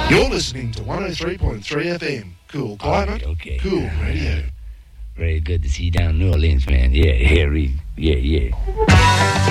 You're listening to 103.3 FM. Cool climate, Okay. cool radio. Very good to see you down in New Orleans, man. Yeah, Harry. Yeah.